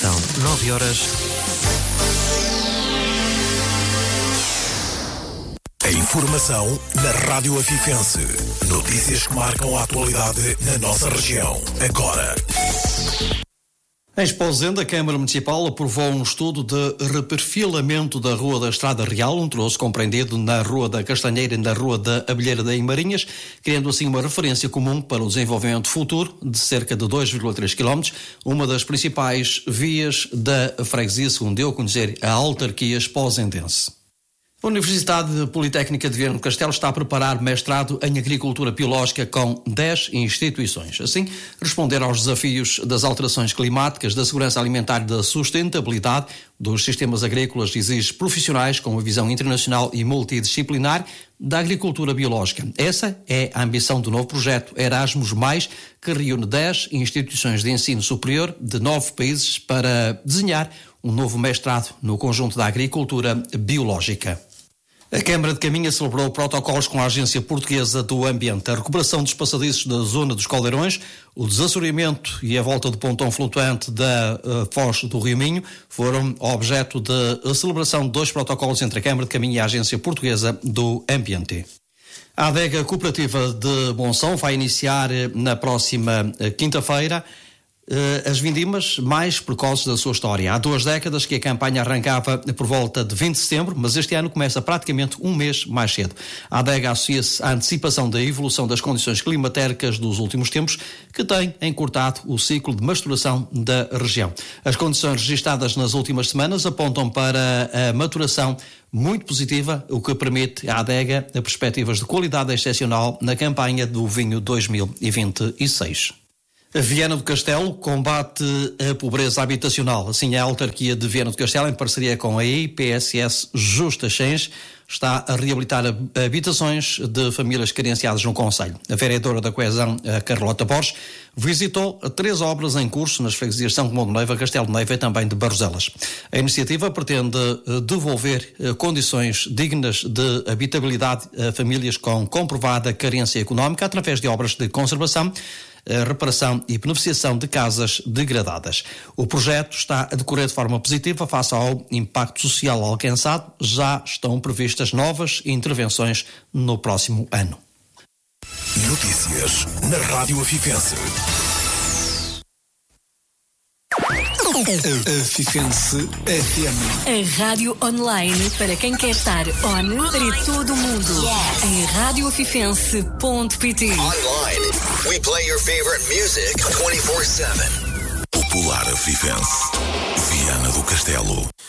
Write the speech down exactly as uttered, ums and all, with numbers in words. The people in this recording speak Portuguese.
São nove horas. A informação na Rádio Afifense. Notícias que marcam a atualidade na nossa região. Agora. Em Esposende, a Câmara Municipal aprovou um estudo de reperfilamento da Rua da Estrada Real, um troço compreendido na Rua da Castanheira e na Rua da Abelheira da Marinhas, criando assim uma referência comum para o desenvolvimento futuro de cerca de dois vírgula três quilómetros, uma das principais vias da freguesia, segundo deu a conhecer a autarquia esposendense. A Universidade Politécnica de Viana do Castelo está a preparar mestrado em Agricultura Biológica com dez instituições. Assim, responder aos desafios das alterações climáticas, da segurança alimentar e da sustentabilidade dos sistemas agrícolas exige profissionais com uma visão internacional e multidisciplinar da agricultura biológica. Essa é a ambição do novo projeto Erasmus+, que reúne dez instituições de ensino superior de nove países para desenhar um novo mestrado no conjunto da agricultura biológica. A Câmara de Caminha celebrou protocolos com a Agência Portuguesa do Ambiente. A recuperação dos passadiços da zona dos Caldeirões, o desassoreamento e a volta do pontão flutuante da uh, Foz do Rio Minho foram objeto de celebração de dois protocolos entre a Câmara de Caminha e a Agência Portuguesa do Ambiente. A adega cooperativa de Monção vai iniciar na próxima quinta-feira as vindimas mais precoces da sua história. Há duas décadas que a campanha arrancava por volta de vinte de setembro, mas este ano começa praticamente um mês mais cedo. A adega associa-se à antecipação da evolução das condições climatéricas dos últimos tempos, que tem encurtado o ciclo de maturação da região. As condições registadas nas últimas semanas apontam para a maturação muito positiva, o que permite à adega perspectivas de qualidade excepcional na campanha do vinho dois mil e vinte e seis. A Viana do Castelo combate a pobreza habitacional. Assim, a autarquia de Viana do Castelo, em parceria com a I P S S Justa Chens, está a reabilitar habitações de famílias carenciadas no concelho. A vereadora da Coesão, a Carlota Borges, visitou três obras em curso nas freguesias de São Comão de Neiva, Castelo de Neiva e também de Barroselas. A iniciativa pretende devolver condições dignas de habitabilidade a famílias com comprovada carência económica através de obras de conservação, a reparação e beneficiação de casas degradadas. O projeto está a decorrer de forma positiva face ao impacto social alcançado. Já estão previstas novas intervenções no próximo ano. Notícias na Rádio Afifense. Afifense F M. A rádio online para quem quer estar on para todo o mundo. Yes. Em rádio afifense ponto pt. Online, we play your favorite music twenty-four seven. Popular Afifense, Viana do Castelo.